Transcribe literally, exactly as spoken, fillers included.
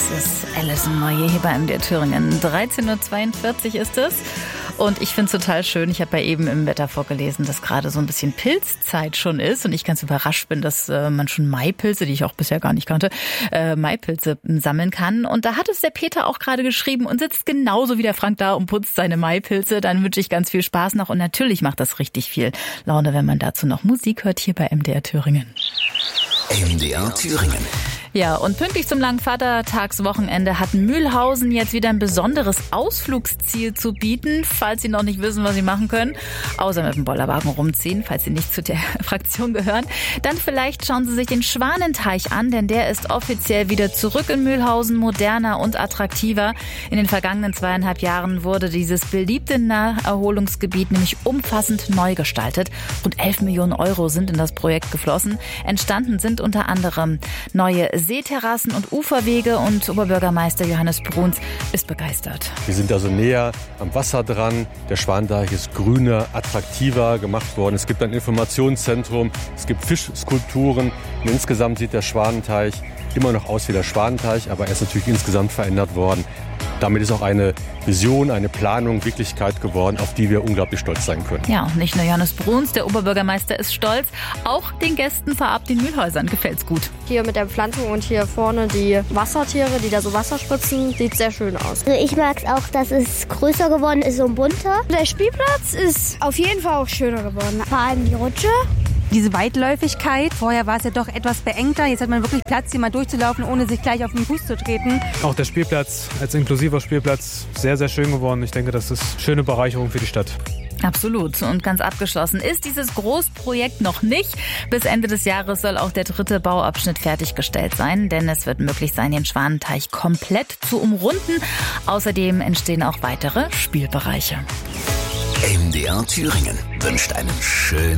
ist Alison Moyet hier bei M D R Thüringen. dreizehn Uhr zweiundvierzig ist es. Und ich finde es total schön. Ich habe ja eben im Wetter vorgelesen, dass gerade so ein bisschen Pilzzeit schon ist. Und ich ganz überrascht bin, dass äh, man schon Maipilze, die ich auch bisher gar nicht kannte, äh, Maipilze sammeln kann. Und da hat es der Peter auch gerade geschrieben und sitzt genauso wie der Frank da und putzt seine Maipilze. Dann wünsche ich ganz viel Spaß noch. Und natürlich macht das richtig viel Laune, wenn man dazu noch Musik hört hier bei M D R Thüringen. M D R Thüringen. Ja, und pünktlich zum langen Vatertagswochenende hat Mühlhausen jetzt wieder ein besonderes Ausflugsziel zu bieten, falls Sie noch nicht wissen, was Sie machen können, außer mit dem Bollerwagen rumziehen, falls Sie nicht zu der Fraktion gehören. Dann vielleicht schauen Sie sich den Schwanenteich an, denn der ist offiziell wieder zurück in Mühlhausen, moderner und attraktiver. In den vergangenen zweieinhalb Jahren wurde dieses beliebte Naherholungsgebiet nämlich umfassend neu gestaltet. Rund elf Millionen Euro sind in das Projekt geflossen. Entstanden sind unter anderem neue Seeterrassen und Uferwege und Oberbürgermeister Johannes Bruns ist begeistert. Wir sind also näher am Wasser dran. Der Schwanenteich ist grüner, attraktiver gemacht worden. Es gibt ein Informationszentrum, es gibt Fischskulpturen. Und insgesamt sieht der Schwanenteich immer noch aus wie der Schwanenteich, aber er ist natürlich insgesamt verändert worden. Damit ist auch eine Vision, eine Planung Wirklichkeit geworden, auf die wir unglaublich stolz sein können. Ja, und nicht nur Johannes Bruns, der Oberbürgermeister ist stolz, auch den Gästen vorab den Mühlhäusern gefällt's gut. Hier mit der Pflanzung und hier vorne die Wassertiere, die da so Wasser spritzen, sieht sehr schön aus. Also ich mag es auch, dass es größer geworden ist und bunter. Der Spielplatz ist auf jeden Fall auch schöner geworden. Vor allem die Rutsche. Diese Weitläufigkeit, vorher war es ja doch etwas beengter, jetzt hat man wirklich Platz, hier mal durchzulaufen, ohne sich gleich auf den Fuß zu treten. Auch der Spielplatz als inklusiver Spielplatz sehr, sehr schön geworden. Ich denke, das ist eine schöne Bereicherung für die Stadt. Absolut. Und ganz abgeschlossen ist dieses Großprojekt noch nicht. Bis Ende des Jahres soll auch der dritte Bauabschnitt fertiggestellt sein, denn es wird möglich sein, den Schwanenteich komplett zu umrunden. Außerdem entstehen auch weitere Spielbereiche. M D R Thüringen wünscht einen schönen